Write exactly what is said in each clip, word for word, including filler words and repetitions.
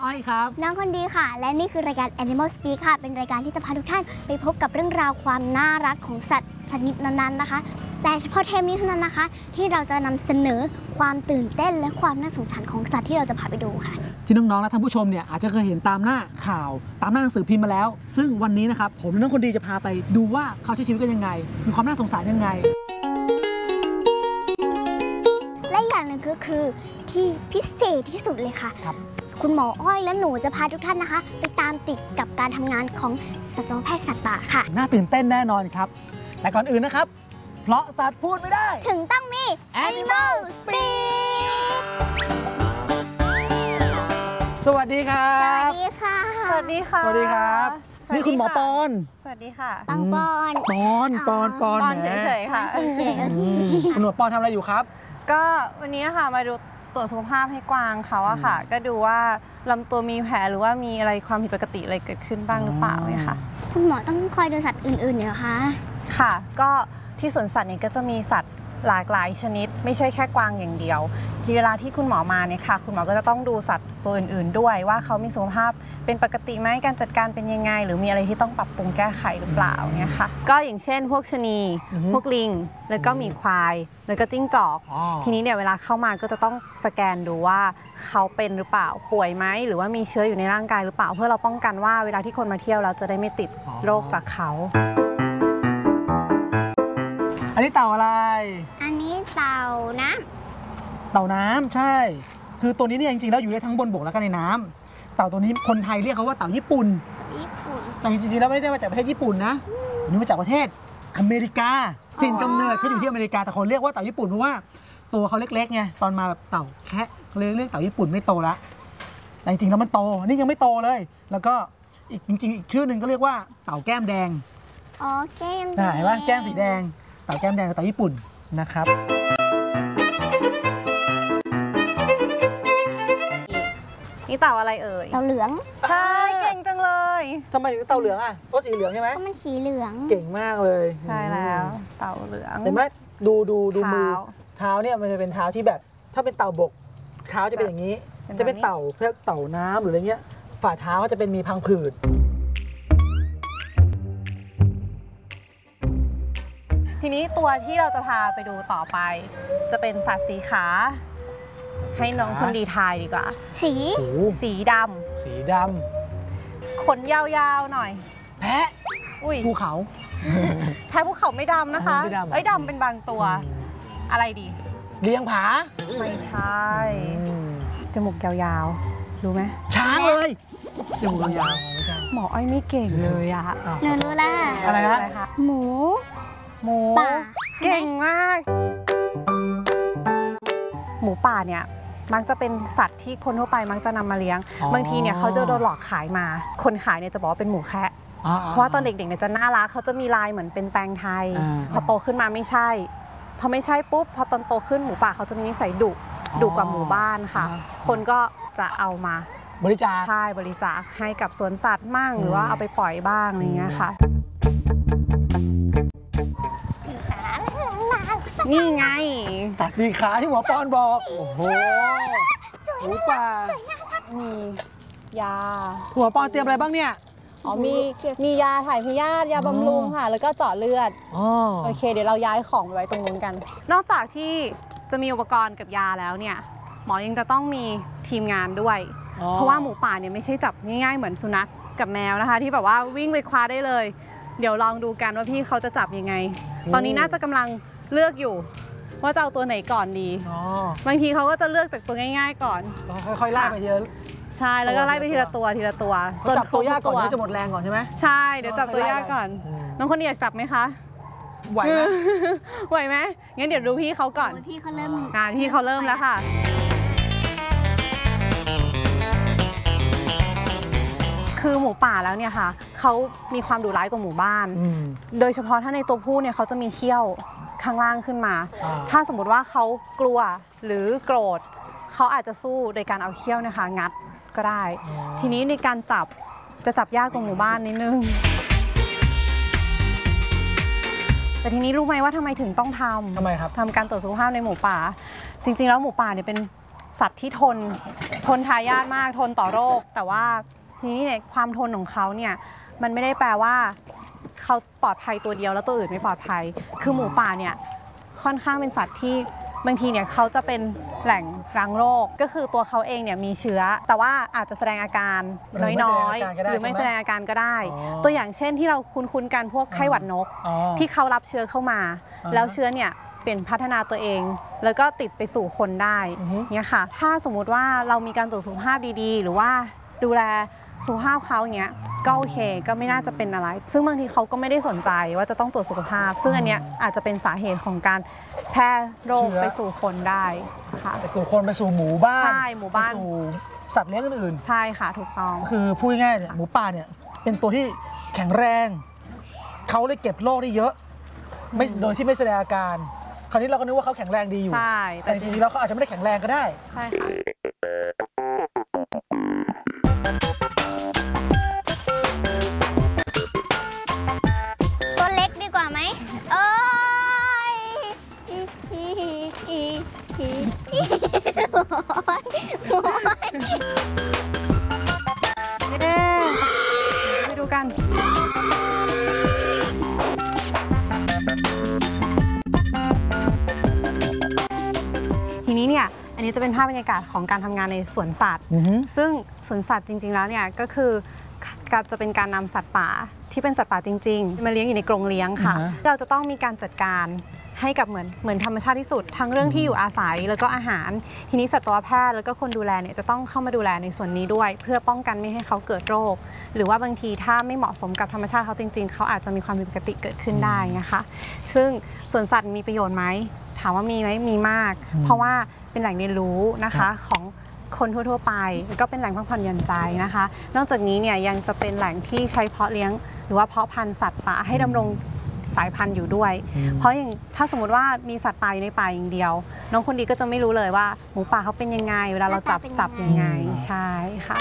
อ้อยครับน้องคนดีค่ะและนี่คือรายการ Animal Speak ค่ะเป็นรายการที่จะพาทุกท่านไปพบกับเรื่องราวความน่ารักของสัตว์ชนิดนั้นๆนะคะแต่เฉพาะเทปนี้เท่านั้นนะคะที่เราจะนำเสนอความตื่นเต้นและความน่าสงสารของสัตว์ที่เราจะพาไปดูค่ะที่น้องๆและท่านผู้ชมเนี่ยอาจจะเคยเห็นตามหน้าข่าวตามหน้าหนังสือพิมพ์มาแล้วซึ่งวันนี้นะครับผมและน้องคนดีจะพาไปดูว่าเขาใช้ชีวิตกันยังไงมีความน่าสงสารยังไงและอย่างหนึ่งก็คือที่พิเศษที่สุดเลยค่ะครับคุณหมออ้อยและหนูจะพาทุกท่านนะคะไปตามติดกับการทำงานของสัตวแพทย์สัตว์ป่าค่ะน่าตื่นเต้นแน่นอนครับแต่ก่อนอื่นนะครับเพราะสัตว์พูดไม่ได้ถึงต้องมี Animal Speak สวัสดีครับสวัสดีค่ะสวัสดีค่ะสวัสดีครับนี่คุณหมอปอนสวัสดีค่ะปองปอนปอนปอนปอนเฉยๆค่ะเฉยๆคุณหมอปอนทำอะไรอยู่ครับก็วันนี้ค่ะมาดูตรวจสุขภาพให้กวางเขาอะค่ะก็ดูว่าลำตัวมีแผลหรือว่ามีอะไรความผิดปกติอะไรเกิดขึ้นบ้างหรือเปล่าเนี่ยค่ะคุณหมอต้องคอยดูสัตว์อื่นๆเหรอคะค่ะก็ที่สวนสัตว์เนี่ยก็จะมีสัตว์หลากหลายชนิดไม่ใช่แค่กวางอย่างเดียวที่เวลาที่คุณหมอมาเนี่ยค่ะคุณหมอก็จะต้องดูสัตว์ตัวอื่นๆด้วยว่าเขามีสุขภาพเป็นปกติไหมการจัดการเป็นยังไงหรือมีอะไรที่ต้องปรับปรุงแก้ไขหรือเปล่าเนี่ยค่ะก็อย่างเช่นพวกชะนีพวกลิงแล้วก็หมีควายแล้วก็จิ้งจอกทีนี้เนี่ยเวลาเข้ามาก็จะต้องสแกนดูว่าเขาเป็นหรือเปล่าป่วยไหมหรือว่ามีเชื้ออยู่ในร่างกายหรือเปล่าเพื่อเราป้องกันว่าเวลาที่คนมาเที่ยวเราจะได้ไม่ติดโรคจากเขาอันนี้เต่าอะไรอันนี้เต่าน้ำเต่าน้ำใช่คือตัวนี้เนี่ยจริงๆแล้วอยู่ได้ทั้งบนบกแล้วก็ในน้ำเต่าตัวนี้คนไทยเรียกเขาว่าเต่าญี่ปุ่นญี่ปุ่นแต่จริงๆแล้วไม่ได้มาจากประเทศญี่ปุ่นนะอันนี้มาจากประเทศอเมริกาถิ่นกำเนิดเขาอยู่ที่อเมริกาแต่คนเรียกว่าเต่าญี่ปุ่นเพราะว่าตัวเขาเล็กๆไงตอนมาแบบเต่าแคะเลยเรียกเต่าญี่ปุ่นไม่โตละแต่จริงๆแล้วมันโตนี่ยังไม่โตเลยแล้วก็อีกจริงๆอีกชื่อหนึ่งก็เรียกว่าเต่าแก้มแดงอ๋อแก้มแดงเห็นป่ะแก้มสีแดงเต่าแก้มแดงกับเต่าญี่ปุ่นนะครับนี่เต่าอะไรเอ่ยเต่าเหลืองใช่เก่งจังเลยทำไมถึงเต่าเหลืองอ่ะเพราะสีเหลืองใช่ไหมเพราะมันสีเหลืองเก่งมากเลยใช่แล้วเต่าเหลืองเห็นไหมดูดูดูมือเท้าเนี่ยมันจะเป็นเท้าที่แบบถ้าเป็นเต่าบกเท้าจะเป็นอย่างนี้จะเป็นเต่าเพื่อเต่าน้ำหรืออะไรเงี้ยฝ่าเท้าก็จะเป็นมีพังผืดทีนี้ตัวที่เราจะพาไปดูต่อไปจะเป็นสัตว์สีขาให้น้องคนดีทายดีกว่าสีสีดำสีดำขนยาวๆหน่อยแพะอุ้ยภูเขาแพะภูเขาไม่ดำนะคะไอ้ดำเป็นบางตัวอะไรดีเลี้ยงผาไม่ใช่จมูกยาวๆรู้ไหมช้างเลยจมูกยาวหมออ้อยไม่เก่งเลยอะหนูรู้ละอะไรฮะหมูหมูป่าเก่งมากหมูป่าเนี่ยมักจะเป็นสัตว์ที่คนทั่วไปมักจะนำมาเลี้ยงบางทีเนี่ยเขาจะโดนหลอกขายมาคนขายเนี่ยจะบอกว่าเป็นหมูแคะเพราะว่าตอนเด็กๆเนี่ยจะน่ารักเขาจะมีลายเหมือนเป็นแตงไทยพอโตขึ้นมาไม่ใช่พอไม่ใช่ปุ๊บพอตอนโตขึ้นหมูป่าเขาจะมีนิสัยดุดุกว่าหมู่บ้านค่ะคนก็จะเอามาบริจาคใช่บริจาคให้กับสวนสัตว์มั่งหรือว่าเอาไปปล่อยบ้างอะไรเงี้ยค่ะนี่ไงสัตว์สีขาที่หมอปอนบอกโอ้โหหมูป่ามียาหมอปอนเตรียมอะไรบ้างเนี่ยอ๋อมีมียาถ่ายพยาธิยาบำรุงค่ะแล้วก็เจาะเลือดโอเคเดี๋ยวเราย้ายของไปไว้ตรงนู้นกันนอกจากที่จะมีอุปกรณ์กับยาแล้วเนี่ยหมอยังจะต้องมีทีมงานด้วยเพราะว่าหมูป่าเนี่ยไม่ใช่จับง่ายๆเหมือนสุนัขกับแมวนะคะที่แบบว่าวิ่งไปคว้าได้เลยเดี๋ยวลองดูกันว่าพี่เขาจะจับยังไงตอนนี้น่าจะกำลังเลือกอยู่ว่าจะเอาตัวไหนก่อนดีบางทีเขาก็จะเลือกจากตัวง่ายๆก่อนค่อยๆไล่ไปทีละใช่แล้วก็ไล่ไปทีละตัวทีละตัวจับตัวยากก่อนที่จะหมดแรงก่อนใช่ไหมใช่เดี๋ยวจับตัวยากก่อนน้องคนนี้อยากจับไหมคะไหวไหมไหวไหมงั้นเดี๋ยวดูพี่เขาก่อนพี่เขาเริ่มงานพี่เขาเริ่มแล้วค่ะคือหมูป่าแล้วเนี่ยค่ะเขามีความดุร้ายกว่าหมู่บ้านโดยเฉพาะถ้าในตัวผู้เนี่ยเขาจะมีเขี้ยวข้างล่างขึ้นมาถ้าสมมติว่าเขากลัวหรือโกรธเขาอาจจะสู้โดยการเอาเขี้ยวนะคะงัดก็ได้ทีนี้ในการจับจะจับยากกว่าหมู่บ้านนิดนึงแต่ทีนี้รู้ไหมว่าทำไมถึงต้องทำทำไมครับทำการตรวจสุขภาพในหมูป่าจริงๆแล้วหมูป่าเนี่ยเป็นสัตว์ที่ทนทนทายาทมากทนต่อโรคแต่ว่าทีนี้เนี่ยความทนของเขาเนี่ยมันไม่ได้แปลว่าเขาปลอดภัยตัวเดียวแล้วตัวอื่นไม่ปลอดภัยคือหมูป่าเนี่ยค่อนข้างเป็นสัตว์ที่บางทีเนี่ยเขาจะเป็นแหล่งรังโรคก็คือตัวเขาเองเนี่ยมีเชื้อแต่ว่าอาจจะแสดงอาการน้อยๆหรือไม่แสดงอาการก็ได้ตัวอย่างเช่นที่เราคุ้นๆกันพวกไข้หวัดนกที่เขารับเชื้อเข้ามาแล้วเชื้อเนี่ยเปลี่ยนพัฒนาตัวเองแล้วก็ติดไปสู่คนได้เนี่ยค่ะถ้าสมมุติว่าเรามีการตรวจสุขภาพดีๆหรือว่าดูแลสุขภาพเขาอย่างเงี้ยก็โอเคก็ไม่น่าจะเป็นอะไรซึ่งบางทีเขาก็ไม่ได้สนใจว่าจะต้องตรวจสุขภาพซึ่งอันเนี้ยอาจจะเป็นสาเหตุของการแพร่โรคไปสู่คนได้ค่ะไปสู่คนไปสู่หมู่บ้านใช่หมู่บ้านไปสู่สัตว์เลี้ยงอื่นๆใช่ค่ะถูกต้องคือพูดง่ายๆเนี่ยหมูป่าเนี่ยเป็นตัวที่แข็งแรงเขาเลยเก็บโรคได้เยอะไม่โดยที่ไม่แสดงอาการคราวนี้เราก็นึกว่าเขาแข็งแรงดีอยู่ใช่แต่จริงๆแล้วเขาอาจจะไม่ได้แข็งแรงก็ได้ใช่ค่ะตัวเล็กดีกว่าไหมเอ้ยไปดูกันทีนี้เนี่ยอันนี้จะเป็นภาพบรรยากาศของการทำงานในสวนสัตว์ซึ่งสวนสัตว์จริงๆแล้วเนี่ยก็คือการจะเป็นการนำสัตว์ป่าที่เป็นสัตว์ป่าจริงๆมาเลี้ยงอยู่ในกรงเลี้ยงค่ะเราจะต้องมีการจัดการให้กับเหมือนเหมือนธรรมชาติที่สุดทั้งเรื่องที่อยู่อาศัยแล้วก็อาหารทีนี้สัตวแพทย์แล้วก็คนดูแลเนี่ยจะต้องเข้ามาดูแลในส่วนนี้ด้วยเพื่อป้องกันไม่ให้เขาเกิดโรคหรือว่าบางทีถ้าไม่เหมาะสมกับธรรมชาติเขาจริงๆเขาอาจจะมีความผิดปกติเกิดขึ้นได้นะคะซึ่งสวนสัตว์มีประโยชน์ไหมถามว่ามีไหมมีมากเพราะว่าเป็นแหล่งเรียนรู้นะคะของคนทั่วๆไปแล้วก็เป็นแหล่งพักผ่อนหย่อนใจนะคะนอกจากนี้เนี่ยยังจะเป็นแหล่งที่ใช้เพาะเลี้ยงหรือว่าเพาะพันธุ์สัตว์ป่าให้ดำรงสายพันธุ์อยู่ด้วยเพราะอย่างถ้าสมมติว่ามีสัตว์ป่าอยู่ในป่าอย่างเดียวน้องคนดีก็จะไม่รู้เลยว่าหมูป่าเขาเป็นยังไงเวลาเราจับจับยังไงใช่ค่ะ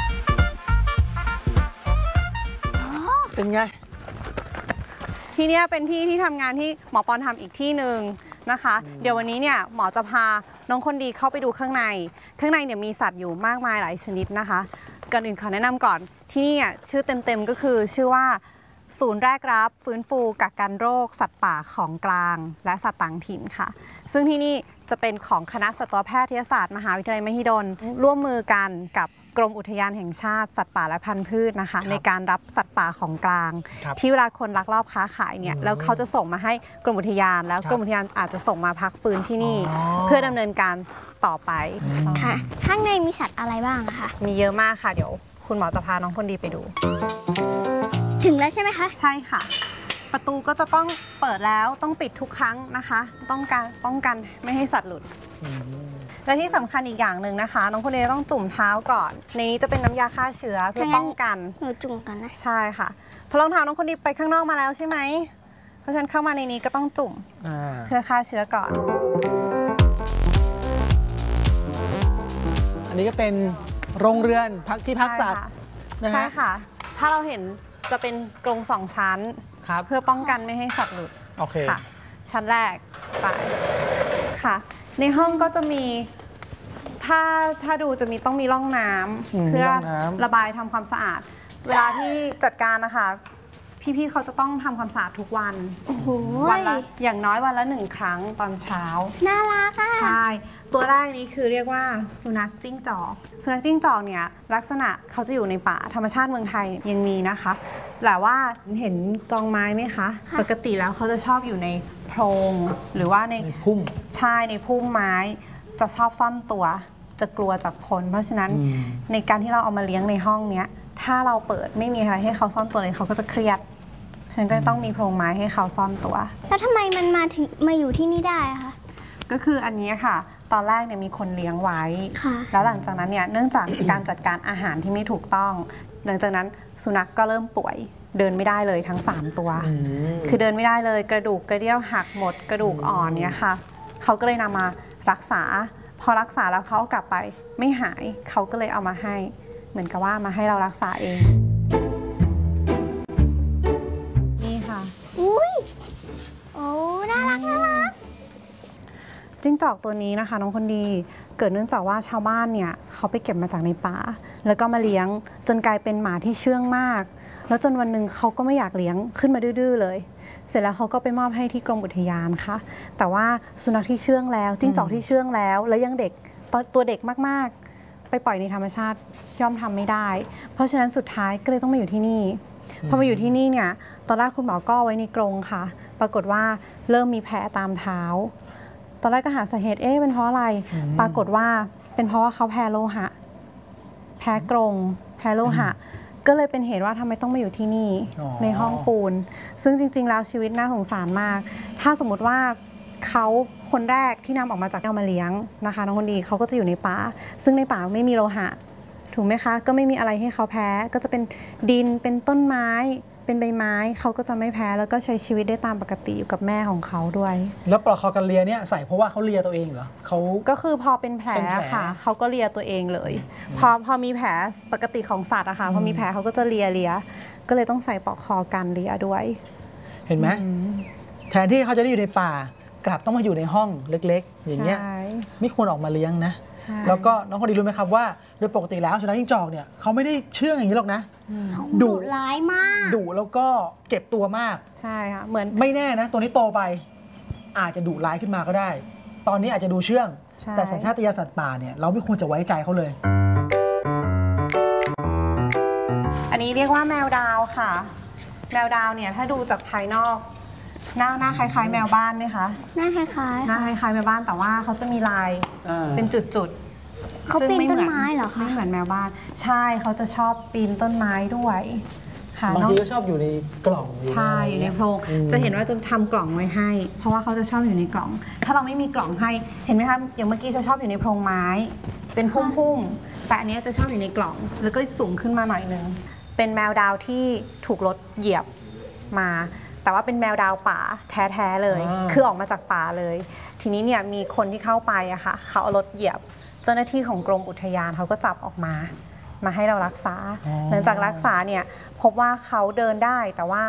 เป็นไงที่นี่เป็นที่ที่ทำงานที่หมอปอนทำอีกที่หนึ่งนะคะเดี๋ยววันนี้เนี่ยหมอจะพาน้องคนดีเข้าไปดูข้างในข้างในเนี่ยมีสัตว์อยู่มากมายหลายชนิดนะคะก่อนอื่นขอแนะนำก่อนที่นี่ชื่อเต็มๆก็คือชื่อว่าศูนย์แรกรับฟื้นฟูกักกันโรคสัตว์ป่าของกลางและสัตว์ต่างถิ่นค่ะซึ่งที่นี่จะเป็นของคณะสัตวแพทยศาสตร์มหาวิทยาลัยมหิดลร่วมมือกันกับกรมอุทยานแห่งชาติสัตว์ป่าและพันธุ์พืชนะคะในการรับสัตว์ป่าของกลางที่เวลาคนลักลอบค้าขายเนี่ยแล้วเขาจะส่งมาให้กรมอุทยานแล้วกรมอุทยานอาจจะส่งมาพักฟื้นที่นี่เพื่อดำเนินการต่อไปค่ะข้างในมีสัตว์อะไรบ้างคะมีเยอะมากค่ะเดี๋ยวคุณหมอจะพาน้องคนดีไปดูถึงแล้วใช่ไหมคะใช่ค่ะประตูก็จะต้องเปิดแล้วต้องปิดทุกครั้งนะคะต้องการป้องกันไม่ให้สัตว์หลุดและที่สำคัญอีกอย่างหนึ่งนะคะน้องคนดีต้องจุ่มเท้าก่อนในนี้จะเป็นน้ำยาฆ่าเชื้อเพื่อป้องกันหนูจุ่มกันนะใช่ค่ะเพราะรองเท้าน้องคนดีไปข้างนอกมาแล้วใช่ไหมเพราะฉะนั้นเข้ามาในนี้ก็ต้องจุ่มเพื่อฆ่าเชื้อก่อนอันนี้ก็เป็นโรงเรือนพักที่พักสัตว์ใช่ค่ะถ้าเราเห็นจะเป็นกรงสองชั้นเพื่อป้องกันไม่ให้สัตว์หลุดโอเคค่ะชั้นแรกไปค่ะในห้องก็จะมีถ้าถ้าดูจะมีต้องมีร่องน้ำเพื่อระบายทำความสะอาดเวลาที่จัดการนะคะพี่ๆเขาจะต้องทำความสะอาดทุกวันวันละอย่างน้อยวันละหนึ่งครั้งตอนเช้าน่ารักอ่ะใช่ตัวแรกนี้คือเรียกว่าสุนัขจิ้งจอกสุนัขจิ้งจอกเนี่ยลักษณะเขาจะอยู่ในป่าธรรมชาติเมืองไทยยังมีนะคะแต่ว่าเห็นกองไม้ไหมคะปกติแล้วเขาจะชอบอยู่ในโพรงหรือว่าในพุ่มใช่ในพุ่มไม้จะชอบซ่อนตัวจะกลัวจากคนเพราะฉะนั้นในการที่เราเอามาเลี้ยงในห้องเนี้ยถ้าเราเปิดไม่มีอะไรให้เขาซ่อนตัวเลยเขาก็จะเครียดฉันก็ต้องมีโพรงไม้ให้เขาซ่อนตัวแล้วทำไมมันมาถึงมาอยู่ที่นี่ได้คะก็คืออันนี้ค่ะตอนแรกเนี่ยมีคนเลี้ยงไว้แล้วหลังจากนั้นเนี่ยเนื่องจากการจัดการอาหารที่ไม่ถูกต้องหลังจากนั้นสุนัขก็เริ่มป่วยเดินไม่ได้เลยทั้งสามตัวคือเดินไม่ได้เลยกระดูกกระเดี่ยวหักหมดกระดูกอ่อนเนี่ยค่ะเขาก็เลยนำมารักษาพอรักษาแล้วเขากลับไปไม่หายเขาก็เลยเอามาให้เหมือนกับว่ามาให้เรารักษาเองอุ้ยโอ้น่ารักน่ารักจิ้งจอกตัวนี้นะคะน้องคนดีเกิดเนื่องจากว่าชาวบ้านเนี่ยเขาไปเก็บมาจากในป่า แล้วก็มาเลี้ยงจนกลายเป็นหมาที่เชื่องมาก แล้วจนวันหนึ่งเขาก็ไม่อยากเลี้ยงขึ้นมาดื้อๆเลย เสร็จแล้วเขาก็ไปมอบให้ที่กรมอุทยานค่ะแต่ว่าสุนัขที่เชื่องแล้วจิ้งจอกที่เชื่องแล้ว แล้วยังเด็กตัวเด็กมากๆไปปล่อยในธรรมชาติย่อมทำไม่ได้ เพราะฉะนั้นสุดท้ายก็เลยต้องมาอยู่ที่นี่พอมาอยู่ที่นี่เนี่ยตอนแรกคุณหมอก็ไว้ในกรงค่ะปรากฏว่าเริ่มมีแผลตามเท้าตอนแรกก็หาสาเหตุเอ๊ะเป็นเพราะอะไรปรากฏว่าเป็นเพราะว่าเขาแพ้โลหะแพ้กรงแพ้โลหะก็เลยเป็นเหตุว่าทำไมต้องมาอยู่ที่นี่ในห้องปูนซึ่งจริงๆแล้วชีวิตน่าสงสารมากถ้าสมมุติว่าเขาคนแรกที่นำออกมาจากเอามาเลี้ยงนะคะน้องคนดีเขาก็จะอยู่ในป่าซึ่งในป่าไม่มีโลหะถูกไหมคะก็ไม่มีอะไรให้เขาแพ้ก็จะเป็นดินเป็นต้นไม้เป็นใบไม้เขาก็จะไม่แพ้แล้วก็ใช้ชีวิตได้ตามปกติอยู่กับแม่ของเขาด้วยแล้วปลอกคอกันเลียเนี่ยใส่เพราะว่าเขาเลียตัวเองเหรอเขาก็คือพอเป็นแผลค่ะเขาก็เลียตัวเองเลยพอพอมีแผลปกติของสัตว์อะค่ะพอมีแผลเขาก็จะเลียเลียก็เลยต้องใส่ปลอกคอกันเลียด้วยเห็นไหมแทนที่เขาจะได้อยู่ในป่ากลับต้องมาอยู่ในห้องเล็กๆอย่างเงี้ยไม่ควรออกมาเลี้ยงนะแล้วก็น้องคนดีรู้ไหมครับว่าโดยปกติแล้วสุนัขจิ้งจอกเนี่ยเขาไม่ได้เชื่องอย่างนี้หรอกนะดุร้ายมากดุแล้วก็เก็บตัวมากใช่ค่ะเหมือนไม่แน่นะตัวนี้โตไปอาจจะดุร้ายขึ้นมาก็ได้ตอนนี้อาจจะดูเชื่องแต่สัญชาตญาณสัตว์ป่าเนี่ยเราไม่ควรจะไว้ใจเขาเลยอันนี้เรียกว่าแมวดาวค่ะแมวดาวเนี่ยถ้าดูจากภายนอกหน้าหน้าคล้ายๆแมวบ้านไหมคะหน้าคล้ายๆหน้าคล้ายๆแมวบ้านแต่ว่าเขาจะมีลายเป็นจุดๆเขาปีนต้นไม้เหรอคะไม่เหมือนแมวบ้านใช่เขาจะชอบปีนต้นไม้ด้วยค่ะบางทีก็ชอบอยู่ในกล่องใช่อยู่ในโพรงจะเห็นว่าจะทำกล่องไว้ให้เพราะว่าเขาจะชอบอยู่ในกล่องถ้าเราไม่มีกล่องให้เห็นไหมคะอย่างเมื่อกี้จะชอบอยู่ในโพรงไม้เป็นพุ่มๆแต่อันนี้จะชอบอยู่ในกล่องแล้วก็สูงขึ้นมาหน่อยนึงเป็นแมวดาวที่ถูกรถเหยียบมาแต่ว่าเป็นแมวดาวป่าแท้ๆเลยคือออกมาจากป่าเลยทีนี้เนี่ยมีคนที่เข้าไปอะค่ะเขาเอารถเหยียบเจ้าหน้าที่ของกรมอุทยานเขาก็จับออกมามาให้เรารักษาหลังจากรักษาเนี่ยพบว่าเขาเดินได้แต่ว่า